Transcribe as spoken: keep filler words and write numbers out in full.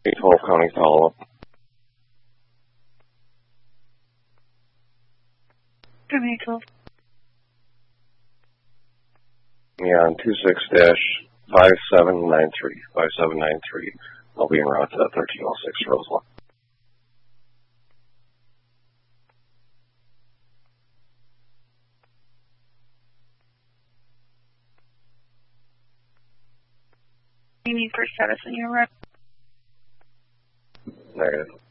twelve County follow-up. County twelve. Yeah, on two six dash five seven nine three. five seven nine three. I'll be en route to thirteen oh six Roselawn. You need for status in your rep? Negative.